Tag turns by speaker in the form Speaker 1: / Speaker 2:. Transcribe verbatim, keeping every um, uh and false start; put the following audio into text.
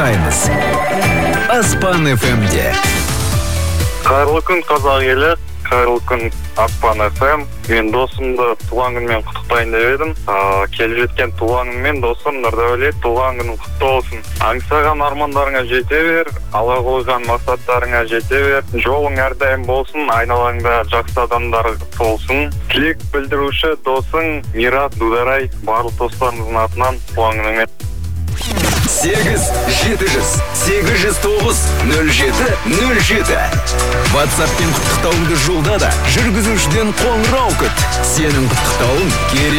Speaker 1: құттықтаймыз. Аспан эф эм-де.
Speaker 2: Қайырлы күн қазақ елі, қайырлы күн Аспан эф эм. Мен досымды туған күнмен құттықтайын деп едім. А, келіп жеткен туған күнмен досым Нұрдәулет, туған күнің құтты болсын. Аңсаған армандарыңа жете бер, ала қойған мақсаттарыңа жете бер. Жолың әрдайым болсын, айналаңда жақсы адамдар болсын. Тілек білдіруші досың Мират Дударай, барлық достарымыздың атынан туған күніңмен.
Speaker 1: Сегіз жеті жүз сегіз жүз тоғыз нөл жеті нөл жеті. WhatsApp'пен құттықтауыңды жолда да жүргізушіден қоңырау күт. Сенің құттықтауың керек.